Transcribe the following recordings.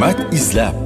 hikmat izlab.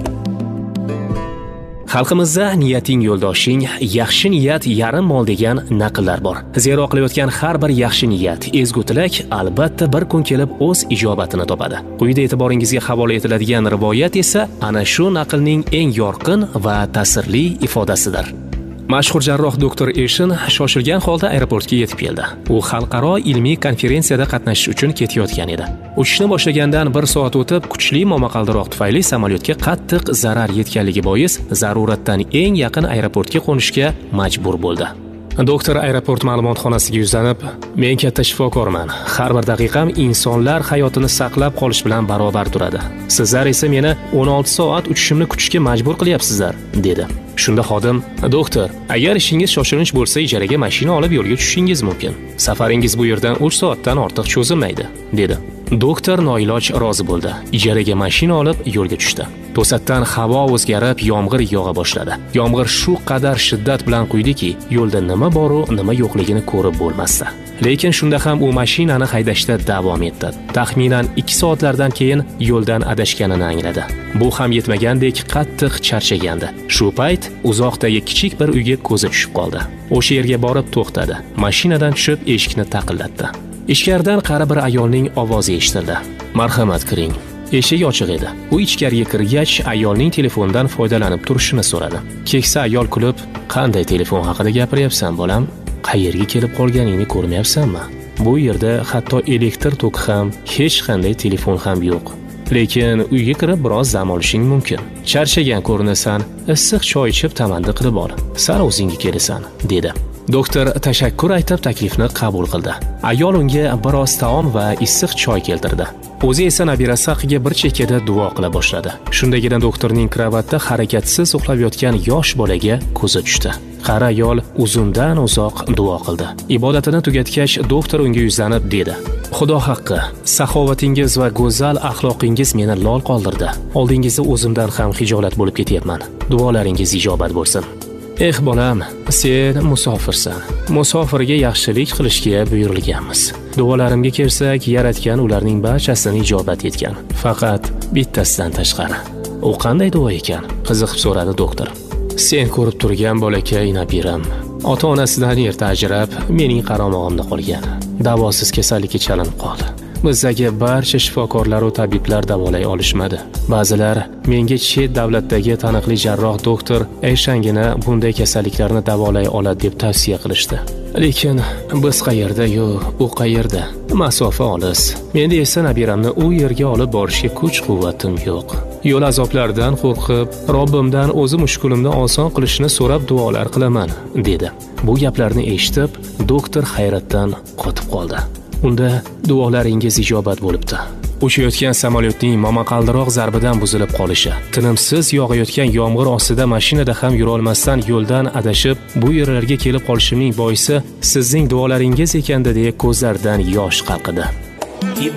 Xalqimizda niyating yo'ldoshing, yaxshi niyat yarim mol degan naqllar bor. Zero qilayotgan har bir yaxshi niyat, ezgu tilak albatta bir kun kelib o'z ijobatini topadi. Quyida e'tiboringizga havola etiladigan rivoyat esa ana shu naqlning eng yorqin va ta'sirli ifodasidir. Mashhur jarroh doktor Eshin shoshilgan holda aeroportga yetib keldi. U xalqaro ilmiy konferensiyada qatnashish uchun ketayotgan edi. Uchishni boshlagandan 1 soat o'tib, kuchli momaqaldiroq tufayli samolyotga qattiq zarar yetganligi bois zaruratdan eng yaqin aeroportga qo'nishga majbur bo'ldi. Doktor aeroport ma'lumotxonasiga yuzlanib, "Men katta shifokorman. Har bir daqiqam insonlar hayotini saqlab qolish bilan barobar turadi. Sizlar esa meni 16 soat uchishimni kutishga majbur qilyapsizlar", dedi. Shunda xodim, "Doktor, agar ishingiz shoshilinch bo'lsa, ijaraga mashina olib yo'lga tushishingiz mumkin. Safaringiz bu yerdan 3 soatdan ortiq cho'zilmaydi", dedi. Doktor noiloj rozi bo'ldi. Ijaraga mashina olib yo'lga tushdi. To'satdan havo o'zgarib, yomg'ir yog'a boshladi. Yomg'ir shu qadar shiddat bilan quydiki, yo'lda nima bor-u, nima yo'qligini ko'rib bo'lmasdi. Lekin shunda ham u mashinani haydashda davom etdi. Taxminan 2 soatlardan keyin yo'ldan adashganini angladi. Bu ham yetmagandek qattiq charchagandi. Shu payt uzoqdagi kichik bir uyga ko'zi tushib qoldi. O'sha yerga borib to'xtadi. Mashinadan tushib eshikni taqillatdi. Ichkaridan qari bir ayolning ovozi eshitildi. "Marhamat, kiring." Eshik ochiq edi. U ichkariga kirgach, ayolning telefondan foydalanib turishini so'radi. Keksa ayol kulib, "Qanday telefon haqida gapiryapsan, bolam? Qayerga kelib qolganingni ko'rmayapsanmi? Bu yerda hatto elektr toki ham, hech qanday telefon ham yo'q. Lekin uyga kirib biroz dam olishing mumkin. Charchagan ko'rinasan, issiq choy ichib tamandi qilib ol. Sal o'zingga kelasan", dedi. Doktor tashakkur aytib taklifni qabul qildi. Ayol unga biroz taom va issiq choy keltirdi. O'zi esa nabirasi haqiga bir chekkada duo qila boshladi. Shundagina doktorning kravatda harakatsiz uxlab yotgan yosh bolaga ko'zi tushdi. Qari ayol uzundan uzoq duo qildi. Ibodatini tugatgach, doktor unga yuzlanib dedi: "Xudo haqqi, saxovatingiz va go'zal axloqingiz meni lol qoldirdi. Oldingizda o'zimdan ham xijolat bo'lib ketyapman. Duolaringiz ijobat bo'lsin." "Eh bolam, sen musofirsan. Musofirga yaxshilik qilishga buyurilganmiz. Duolarimga kelsak, Yaratgan ularning barchasini ijobat etgan. Faqat bittasidan tashqari." "U qanday duo ekan?" qiziqib so'radi doktor. "Sen ko'rib turgan bolakay nabiram. Ota-onasidan erta ajrab, mening qaromog'imda qolgan. Davosiz kasallikka chalinib qoldi. Bizdagi barcha shifokorlar va tabiblar davolay olishmadi. Ba'zilar menga chet davlatdagi taniqli jarroh doktor Ayshangina bunday kasalliklarni davolay oladi deb tavsiya qilishdi. Lekin biz qayerda-yu, u qayerda? Masofa olis. Menda esa nabiramni u yerga olib borishga kuch-quvvatim yo'q. Yo'l azoblaridan qo'rqib, Robbimdan o'zi mushkulimni oson qilishini so'rab duolar qilaman", dedi. Bu gaplarni eshitib, doktor hayratdan qotib qoldi. "Unda duolaringiz ijobat bo'libdi. Uchayotgan samolyotning momaqaldiroq zarbidan buzilib qolishi, tinimsiz yog'ayotgan yomg'ir ostida mashinada ham yura olmasdan yo'ldan adashib, bu yerlarga kelib qolishimning boisi sizning duolaringiz ekanda", deya ko'zlaridan yosh qalqidi.